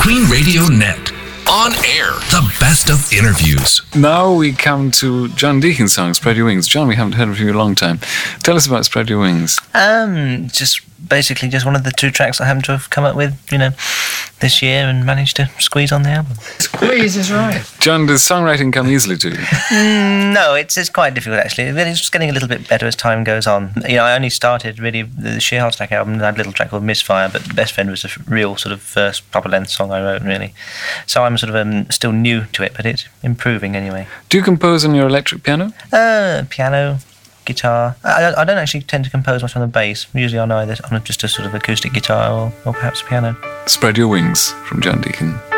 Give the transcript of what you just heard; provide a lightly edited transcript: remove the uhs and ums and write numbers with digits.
Queen Radio Net. On air, the best of interviews. Now we come to John Deacon's song, Spread Your Wings. John, we haven't heard of you in a long time. Tell us about Spread Your Wings. Just one of the two tracks I happen to have come up with, this year and managed to squeeze on the album. Squeeze is right. John, does songwriting come easily to you? No, it's quite difficult actually. It's just getting a little bit better as time goes on. I only started really the Sheer Heart Attack album. I had a little track called Misfire, but Best Friend was the real sort of first proper length song I wrote really. So I'm sort of still new to it, but it's improving anyway. Do you compose on your electric piano? Piano, guitar. I don't actually tend to compose much on the bass. Usually on just a sort of acoustic guitar or perhaps piano. Spread Your Wings from John Deacon.